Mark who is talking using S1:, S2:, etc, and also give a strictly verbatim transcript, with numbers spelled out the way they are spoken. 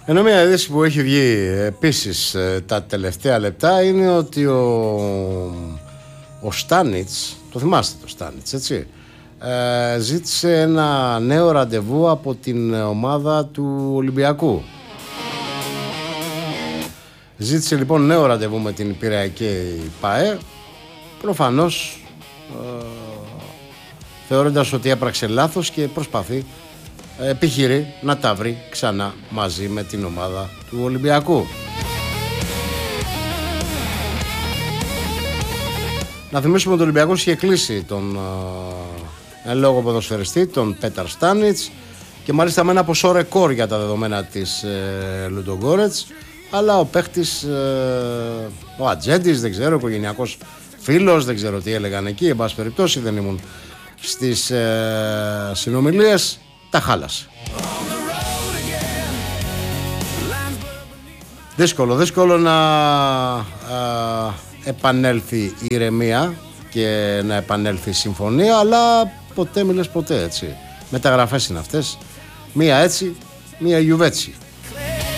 S1: Ενώ μια είδηση που έχει βγει επίσης τα τελευταία λεπτά είναι ότι ο, ο Στάνιτς, το θυμάστε το Στάνιτς, έτσι, ε, ζήτησε ένα νέο ραντεβού από την ομάδα του Ολυμπιακού. Ζήτησε λοιπόν νέο ραντεβού με την Πειραϊκή ΠΑΕ, προφανώς ε, θεωρώντας ότι έπραξε λάθος και προσπαθεί, ε, επιχειρεί να τα βρει ξανά μαζί με την ομάδα του Ολυμπιακού. Να θυμίσουμε ότι ο Ολυμπιακός είχε κλείσει τον ε, λόγο ποδοσφαιριστή, τον Πέταρ Στάνιτς, και μάλιστα με ένα ποσό ρεκόρ για τα δεδομένα της ε, Λουντογκόρετς, αλλά ο παίχτης, ε, ο ατζέντης, δεν ξέρω, οικογενειακός φίλος, δεν ξέρω τι έλεγαν εκεί, εν πάση περιπτώσει δεν ήμουν στις ε, συνομιλίες, τα χάλασε. Δύσκολο, δύσκολο να ε, επανέλθει η ηρεμία και να επανέλθει η συμφωνία, αλλά ποτέ μιλες ποτέ, έτσι. Μεταγραφές είναι αυτές, μία έτσι, μία γιουβέτσι.